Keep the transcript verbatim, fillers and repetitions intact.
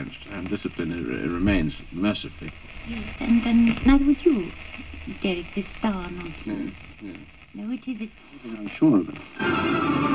against, and discipline it, it remains, mercifully. Yes, and, and neither would you, Derek, this star nonsense. Yes, yes. No, it is it. I'm sure of it.